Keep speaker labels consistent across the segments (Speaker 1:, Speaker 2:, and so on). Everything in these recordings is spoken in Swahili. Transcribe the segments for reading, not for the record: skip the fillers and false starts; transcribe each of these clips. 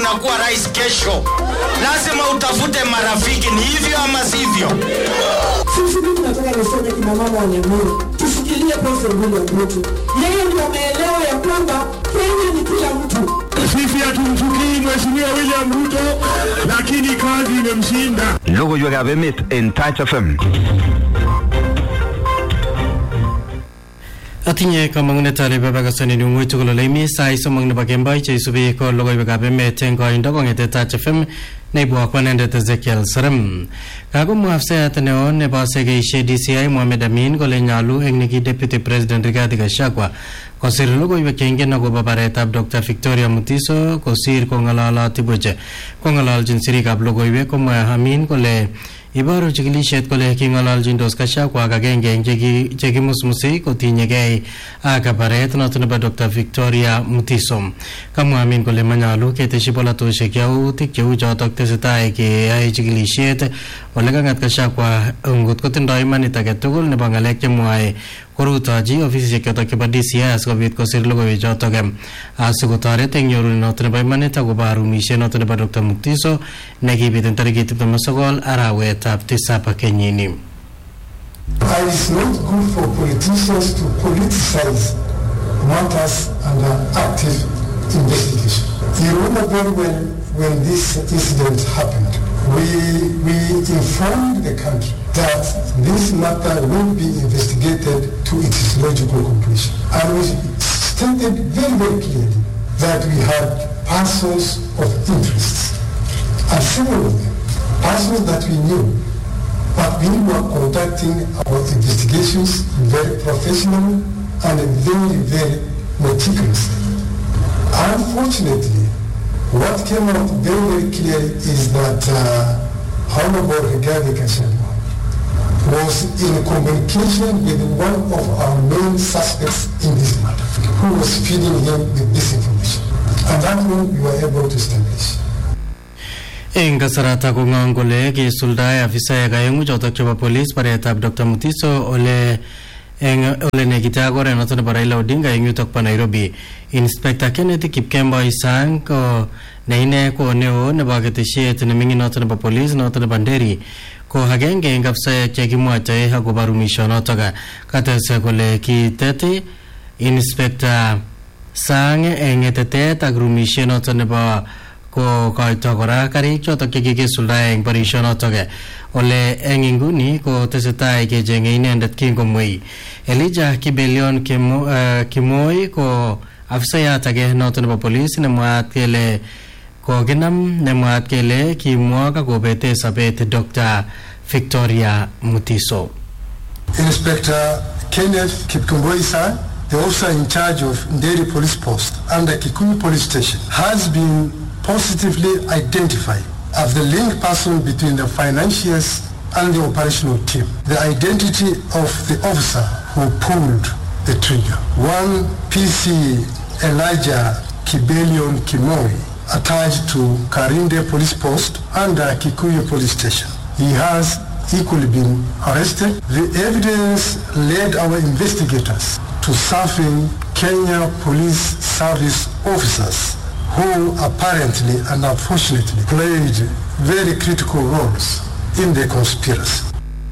Speaker 1: utakuwa rais kesho. Lazima utafute marafiki, ni hivyo ama sivyo?
Speaker 2: Sisi tunataka kusema kina mama wa Nyamuru, tusikilie President William Ruto. Yeye ndiye ameelewa ya kwamba Kenya ni kila mtu.
Speaker 3: Sisi hatumchukii Mheshimiwa William Ruto, lakini kazi imemshinda.
Speaker 4: Logoiwek ab emet en Touch FM.
Speaker 5: Atinye kamangunet ale babakasoni ni ngoi tugul ole mi sai somong nebo kemboi che isubi ko logoiwek ab emet en koindo kongete Touch FM neibu akwanendet Ezekiel Serem. Kagomwa afsayat neo nebo segeishe DCI Mohamed Amin kole nyalu eng neki Deputy President Rigathi Gachagua kosir logoiwek cheingen akobo baretab Dr. Victoria Mutiso kosir kongalalati buche. Kongalalchin sirikab logoiwek komwa Amin kole ibaru chikilishet kole kingalalchindos Gachagua ak agenge eng chekimusmusi kotinyegei ak baret noton nebo Dr. Victoria Mutiso. Kamwa Amin kole manyalu keteshi polatosiek yautik cheu chotok tesetai keyae chikilishet ole kangat Gachagua ngot kotindoi imanit age tugul nebo ngalek chemwae korutochi ofisisiek chotok chebo DCI asikobit kosir logoiwek chotok asikotoret eng nyorunet noton nebo imanit akobo arumisiet noton nebo Dr. Mutiso nekibit eng tarikit 29 arawetab 7 kenyini.
Speaker 6: It is not good for politicians to politicize matters under active investigation. You remember very well when this incident happened. We informed the country that this matter will be investigated to its logical conclusion. And we stated very, very clearly that we had persons of interest. And several of them, persons that we knew, but we were conducting our investigations very professionally and very, very meticulously. Unfortunately, what came out very, very clearly is that Honorable Rigathi Gachagua was in communication with one of our main suspects in this matter, who was feeding him with this information. And that one we were able to establish.
Speaker 5: Eng kasarata ko ngangole kisuldae afisa kayengu chotok chebo police baretab Dr. Mutiso ole nekita gore noton nebo Raila Odinga eng yutok pa Nairobi. Inspector Kenneth Kipkemboi Sang ko neine ko neo nebo ketesiet nemingin noton nebo police noton nebo Nderi ko agenge eng afisa chekimwache akobo rumisho notok katese kole kitete Inspector Sang eng etetet ak rumisho noton nebo ko kaito kora karik chotok chekikisuldae eng borisho notok ole eng inguni ko tesetai kechenge inendet kingomwei. Elijah Kibelion Kimoi ko afisayat age noton nebo police nemwaat kele kokinam nemwaat kele kimwa kakobete sabet Dr. Victoria Mutiso.
Speaker 6: Inspector Kenneth Kipkemboi Sang, the officer in charge of Nderi Police Post under Kikuyu Police Station, has been positively identified as the link person between the financiers and the operational team. The identity of the officer who pulled the trigger. One PC Elijah Kibelion Kimoi, attached to Karinde Police Post under Kikuyu Police Station. He has equally been arrested. The evidence led our investigators to serving Kenya Police Service officers who apparently and unfortunately played very critical roles in the conspiracy.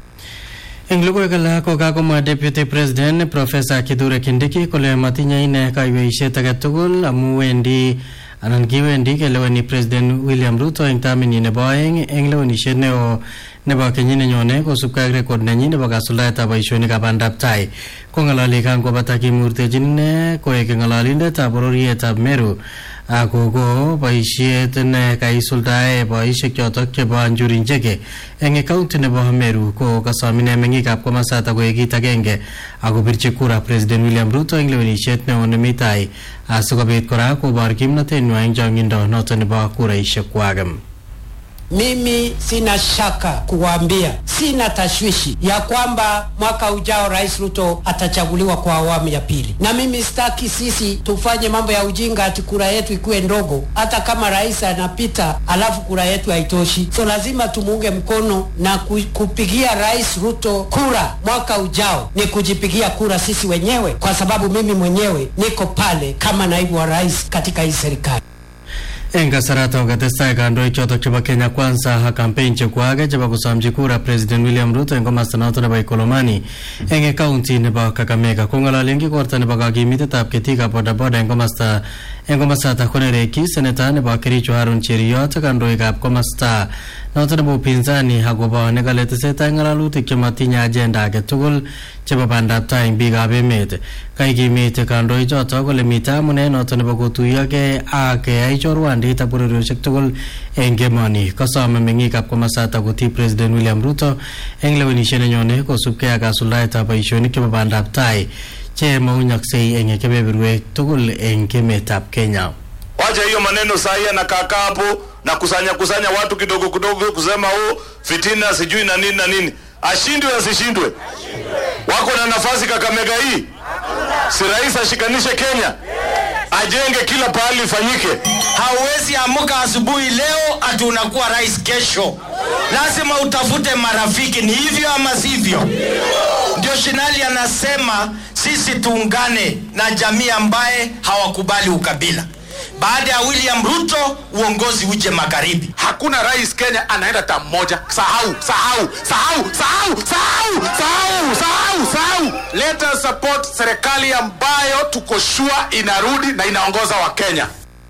Speaker 5: Eng logoiwek alak ko kakomwa Deputy President Professor Kithure Kindiki kole matinye ine kaiweisiet age tugul amu wendi anan kiwendi keleweni President William Ruto eng taminyi nebo aeng eng lewenisiet neo nebo kenyit nenyone kosubkei ak rekod nenyi nebo kasuldaetab boisionikab bandab tai. Kongalali kangobata kimurtechin ine koek ngalalindetab bororietab Meru akogo boisiet ne kaisuldae boisiek chotok chebo Njuri Njege eng county nebo Meru ko kasamine mengikab komasata koek kit agenge akobirchi kura President William Ruto eng lewenisiet neo nemi tai asikobit kora kobor kimnotenywa eng changindo noton nebo kuraisiek kwak.
Speaker 7: Mimi sina shaka kuwaambia, sina tashwishi ya kwamba mwaka ujao Rais Ruto atachaguliwa kwa awamu ya pili. Na mimi sitaki sisi tufanye mambo ya ujinga ati kura yetu ikuwe ndogo, hata kama rais anapita alafu kura yetu haitoshi. So lazima tumuunge mkono na kupigia Rais Ruto kura mwaka ujao ni kujipigia kura sisi wenyewe, kwa sababu mimi mwenyewe niko pale kama naibu wa rais katika hii serikali.
Speaker 5: En kasarata wakatestai kandoik chotok chebo Kenya Kwanza ha campaign chekwake chebo kusomchi kura President William Ruto en komasta noto nebo Ikolomani en county nebo Kakamega. Kong'alali en kikorta nebo kakimitetab ketikab bodaboda en komasta konereki seneta nebo Kericho Harun Cheriot kandoikab komasta noto nebo upinzani akobo nekale tesetai ng'alalutik chematinye agenda age tugul chebo bandab tai eng biikab emet. Kaikimite kandoik chotok kole mitei amune noto nebo kotuyogei ak keyai chorwandit ak bororiosiek tugul eng emoni. Kasome meng'ikab komasatak kotii President William Ruto eng lewenisiet nenyone kosubkei ak kasuldaetab boisionik chebo bandab tai che maunyaksei eng kebeberwek tugul eng emetab Kenya.
Speaker 8: Wacha hiyo maneno sahihi na kaka hapo na kusanya watu kidogo kidogo kusema fitina sijui na nini. Ashindwe asishindwe. Wako na nafasi Kakamega hii. Si rais ashikanishe Kenya. Ajenge kila pahali fanyike.
Speaker 1: Hauwezi amuka asubuhi leo ati unakuwa rais kesho. Lazima utafute marafiki, ni hivyo ama sivyo? Ndio Shinali anasema sisi tuungane na jamii ambaye hawakubali ukabila. Baada ya William Ruto uongozi uje magharibi.
Speaker 8: Hakuna rais Kenya anaenda ta mmoja. Sahau. Let us support serikali ambayo tuko sure inarudi na inaongoza wa Kenya.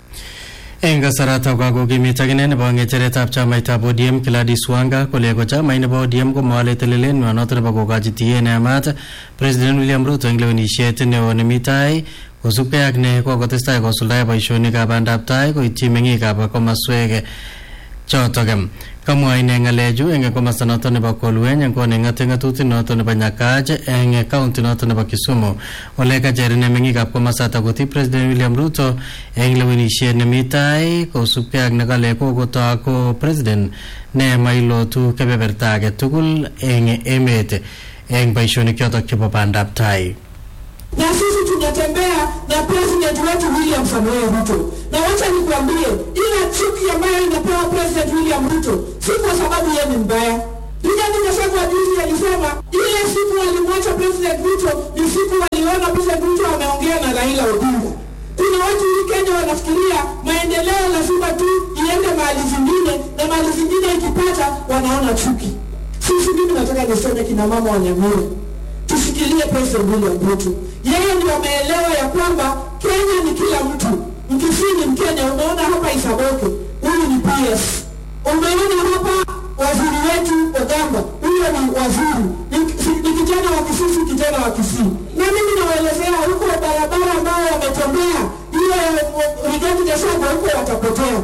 Speaker 5: En kasarata kokimit akine nebo ng'echeretab chamaitab ODM Gladys Wanga kole ko chamait nebo ODM komale telelen noto nebo kokochi tiet neyamat President William Ruto eng lewenisiet neo nemi tai kosubkei ak ne kokotestai kosuldae boisionikab bandab tai koityi meng'ikab komaswek chotok. Kamwa ine ng'alechu eng komasta noto nebo Kolweny eng kone ng'atutik noto nebo Nyakach eng county noto nebo Kisumu. Ole kacherine meng'ikab komasata kotii President William Ruto eng lewenisiet nemi tai kosubkei ak nekale kokotok ko president ne mailotu kebeberta age tugul eng emet eng boisionik chotok chebo bandab tai.
Speaker 2: Na sisi tunatembea na president wetu William Samoei Ruto. Na wacha nikwambie, ile chuki ambayo inapewa President William Ruto si kwa sababu yeye ni mbaya. Kijana nimesema juzi alisema ile siku alimwacha President Ruto ni siku waliona President Ruto ameongea na Raila Odinga. Kuna watu wa Kenya wanafikiria maendeleo lazima tu iende mahali zingine na mahali zingine ikipata wanaona chuki. Sisi mimi nataka niseme kina mama wa Nyamira, tufikirie President William Ruto. Yeye ndio ameelewa ya kwamba Kenya ni kila mtu. Mkisini Mkenya, umeona hapa Isaboke, huyu ni PS. Umeona hapa waziri wetu Ogamba, huyu ni waziri. Ni kijana wa Kisii, kijana wa Kisii. Na mimi nawaelezea huko barabara ambao wametembea, hiyo Rigathi Gachagua huko watapotea.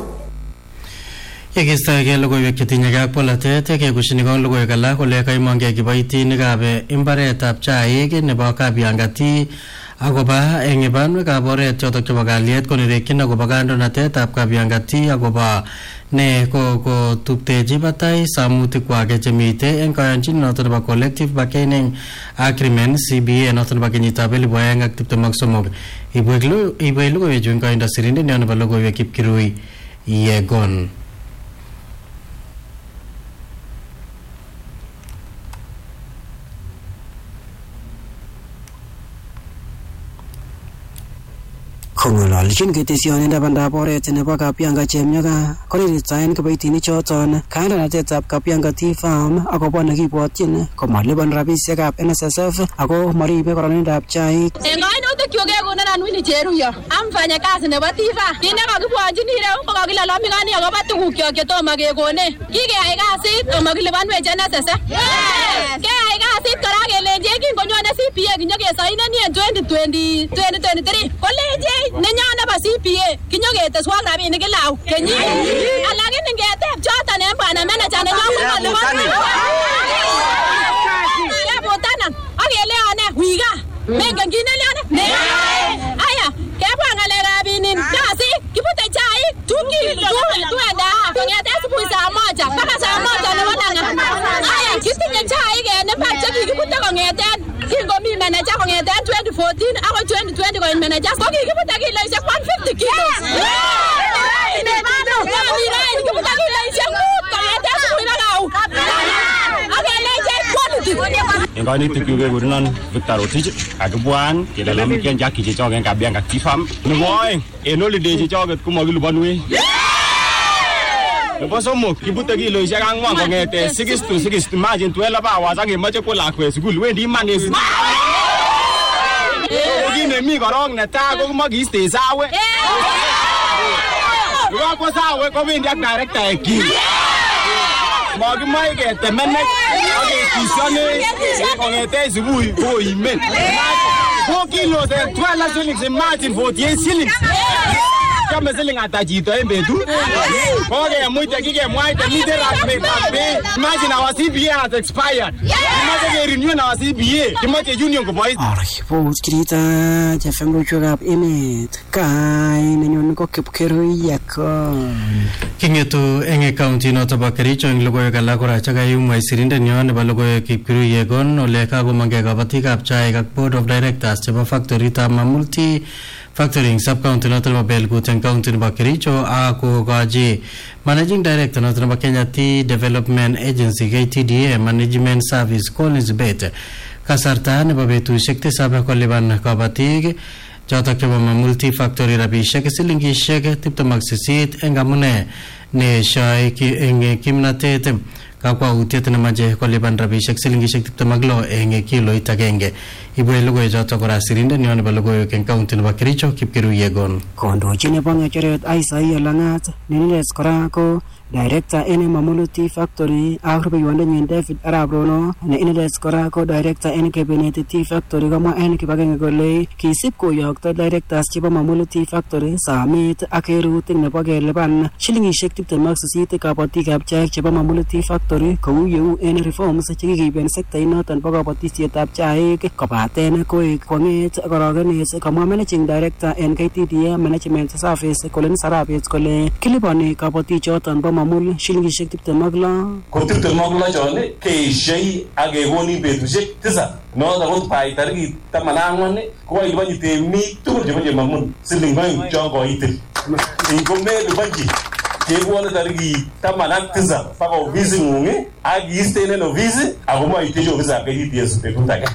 Speaker 5: Yekistoegei logoiwek chetinyegei ak polatet kekushini logoiwek alak kole kaimongei kiboitinikab imbaretab chaik nebo Kabiangati akoba eng banwekab oret chotok chebo kalyet konerekyin akobo kandoinatetab Kabiangati akobo ne kokotuptechi batai samutikwak chemite eng kayanchinet noto nebo collective bargaining agreement CBA noto nebo kenyitab 2023. Ibwech logoiwechu eng koindo sirindet neo nebo logoiwek Kipkirui Yegon.
Speaker 9: Kong'ololjin ketesyonindet bandab oret nebo Kabianga Chemyoga koriritaen kiboitinik choton kandoinatetab Kabiangati Farm akobo nekibwotyin komalipan rabisiekab NSSF ako maribe kororindab chaik.
Speaker 10: En kainutikchuk kekonon Winnie Cheruyo, am mfanyakazi nebo TIFA. Kit nekakibwonjin ireu ko kakilalamikan akobo tugukyok chetomo kekonech. Kikeyai kasit amakilipanwech NSSF. Keyai kasit kora kelenjech kingonyone CPA kinyokesaineni en 2023 kolenjech nenyone nebo CPA kinyoketeswok rabinik kila kenyit. Lakini ngeteb choton en bwana manager nenyon komalipan. Kebutana akeleone wiga. Mengen kit neleone? Aya, kebwa ngalekab kasi kibute chaik tuenda kongete asubuhi saa moja mpaka saa moja nebo langat. Aya, kitinye chaik en imbar chekikibute kongeten kingomi manager kongeten 2014 akoi 2020 koit manager ko kikibute kiloisiek 150 kilos. Kibute kiloisiek 5 kongeten asubuhi mpaka au. Akeleche quality.
Speaker 11: En kanetik kekurenon Victor Rotich akibwan kelalamikian chak chechoken Kabiangati Farm. Nebo oeng en holiday chechoket komakilipanwech. Nebo somok kibute kiloisiek 4 kong'ete 6 to 6. Imagine 12 hours ak kemoche kwo lakwet sukul wendi iman esi. Kit nemi korong netai ko kimakiste sawe. Kokakwo sawe kobendi ak director ekyik. Makimoe ketemenek ak ketishone kong'ete subui koimen. 4 kilos and 12 shillings, imagine 48 shillings. Kama siling ata chito en betut. Kokemuite kikemwaite miten ratetab bei. Imagine our CBA has expired. Kimoche ke-renew our CBA. Kimoche union kobois.
Speaker 9: Ripot kirita chefembuchwekab emet. Kainenyon ko Kipkerui Yakon.
Speaker 5: King'etu eng county noto bo Kericho eng logoiwek alak kora chekayumwa sirindenyo nebo logoiwek Kipkerui Yakon ole kakomangei kabatikab chaik ak board of directors chebo factoritab Mamulti Factoring sub-county noto nebo Belgut eng county nebo Kericho akokochi managing director noto nebo Kenya Tea Development Agency KTDA Management Service Collins Bet kasarta nebo betusiek 7 kolipan kabatik chotok chebo Mamulti Factory rabisiek silingisiek 28 eng amune ne shoi eng kimnatet kakwautiet nemache kolipan rabisiek silingisiek 26 eng kiloit agenge. Ibwe logoiwek chotok kora sirindenyo nebo logoiwek eng county nebo Kericho Kipkerui Yegon.
Speaker 9: Kondochi nebo ng'echeret Isaiah Lang'at nenilet kora ko director en Mamulti Factory ak rubeiwondenyin David Arap Rono ne inilet kora ko director en Kebeneti Tea Factory komwa en kibagenge kole kisib koyokto directors chebo Mamulti Factory samit ak kerutik nebo kelipan shilingisiek 28 kabatikab chaik chebo Mamulti Factory kou yeu en reforms chekikeiben sektait noton bo kabatisietab chaik kobaten koek kwang'et korogenet komwa managing director en KTDA Management Service Colin Sarabet kole kiliponi kabatik choton bo Mamul shilingisiek 26
Speaker 12: ko 26 chon keishei ak kekoni betusiek 9 noto ko bai tarikit 14 ko ilipani temik tugul chebo Mamul siling 2 chon koitil ingomelipanji kebwone tarikit 19 mpaka ofisi ng'ung ak kiisten en ofisi ako moitechi ofisab KTDA betut age.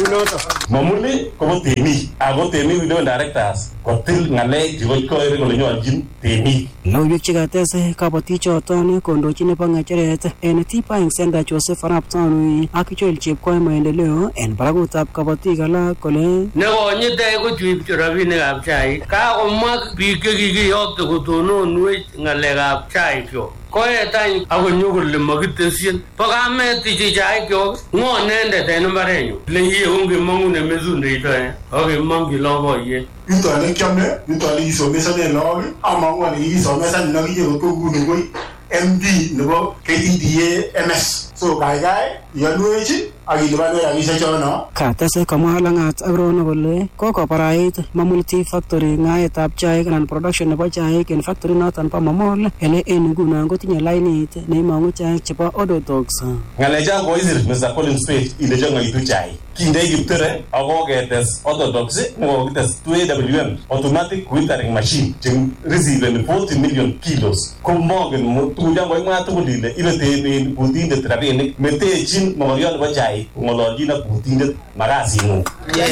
Speaker 12: Mamuli kobo temik ako temik window directors kotil ng'alek chekoikoere kole nyolchin temik.
Speaker 9: Logoiwek chekatese kabatik choton kondochi nebo ng'echeret en Tea Buying Center Joseph Arap Tanui ak Joel Chepkoi Maendeleo en barakutab kabatik alak kole
Speaker 13: nekonyite ko chuib rabinikab chaik kakomwa biik chekikiyokte kotononwech ng'alekab chaikyok koetany akonyo kole makitesyin bo kametichi chaikyok ng'o nendet en mbarenyu lehiye ongemong'u nemesundeito akemongyi logoiyet
Speaker 3: yuto ole kiame yuto ole kisomesane lagok amang'u ale kikisomesan nakiye kokunu koi MD nebo KTDA MS so kaikai yalwechi akilipan rabisiek chono.
Speaker 9: Katese komwa Lang'at ak Rono kole kokobarait Mamulti Factory ng'aetab chaik anan production nebo chaik en factory noton bo Mamol ele en nguno kotinye lainit neimong'u chaik chebo Odotox.
Speaker 12: Ng'alechon koisir Mr. Collins Page ile chong'oitu chaik kindei Kiptere ako ketes Orthodox nekokites 2AWM automatic withering machine che receive 40 million kilos ko mongen tukuchon koimwa tugul ile ibe temin butindet rabinik metechin mogoriot nebo chaik ng'ololchin ak butindet makasing'ung.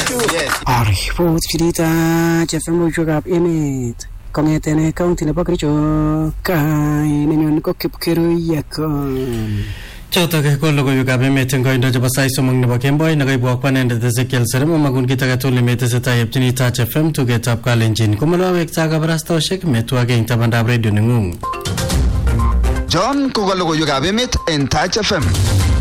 Speaker 9: Aripot chirita chefembuchwekab emet kong'eten county nebo Kericho kainenyon ko Kipkerui Yakon.
Speaker 5: Chotok ko logoiwekab emet eng koindo chebo sait somok nebo kemboi nekaibwok panendet Ezekiel Serem amakun kit age tugul nemetesetai epchini Touch FM tugetab Kalenjin komalowekta kabarastaoshek metwage eng tabandab radio neng'ung.
Speaker 4: John ko logoiwekab emet en Touch FM.